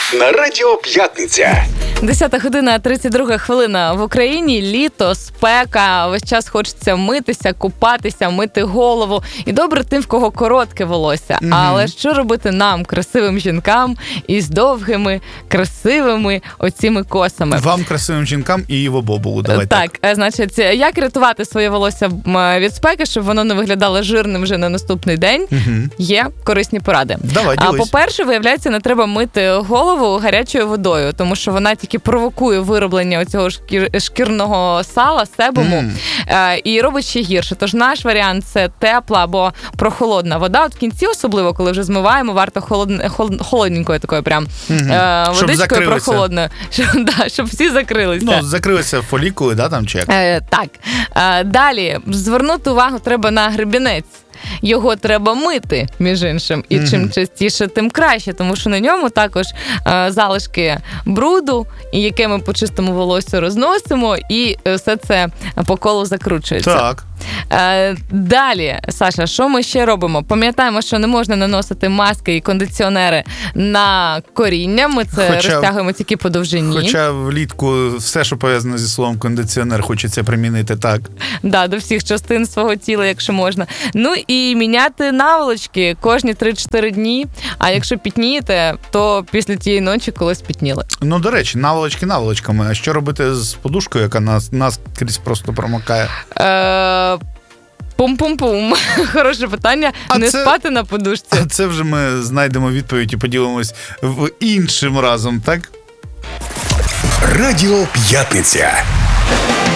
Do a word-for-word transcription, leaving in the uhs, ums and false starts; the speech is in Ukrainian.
на Радіо П'ятниця. десята година, тридцять друга хвилина. В Україні літо, спека, весь час хочеться митися, купатися, мити голову. І добре тим, в кого коротке волосся. Mm-hmm. Але що робити нам, красивим жінкам, із довгими, красивими оціми косами? Вам, красивим жінкам, і Іво Бобулу. Давай так. Так, значить, як рятувати своє волосся від спеки, щоб воно не виглядало жирним вже на наступний день? Mm-hmm. Є корисні поради. Давай, а, по-перше, виявляється, не треба мити голову гарячою водою, тому що вона тільки провокує вироблення оцього шкір... шкірного сала, себуму, mm. е, і робить ще гірше. Тож наш варіант – це тепла або прохолодна вода. От в кінці особливо, коли вже змиваємо, варто холод... Хол... холодненькою такою прям mm-hmm. е, водичкою прохолодною. Щоб, да, щоб всі закрилися. Ну, закрилися фолікули, да, там чи як? Е, так. Е, далі, звернути увагу треба на гребінець. Його треба мити, між іншим, і mm-hmm. чим частіше, тим краще, тому що на ньому також е, залишки бруду, і яке ми по чистому волосю розносимо, і все це по колу закручується. Так. Е, далі, Саша, що ми ще робимо? Пам'ятаємо, що не можна наносити маски і кондиціонери на коріння, ми це хоча, розтягуємо тільки по довжині. Хоча влітку все, що пов'язано зі словом кондиціонер, хочеться примінити так. Да, до всіх частин свого тіла, якщо можна. Ну і міняти наволочки кожні три-чотири дні, а якщо пітнієте, то після тієї ночі колись пітніли. Ну, до речі, наволочки наволочками. А що робити з подушкою, яка нас, нас крізь просто промокає? Е- Пум-пум-пум. Хороше питання. А не це, спати на подушці. А це вже ми знайдемо відповідь і поділимось в іншим разом, так? Радіо П'ятниця.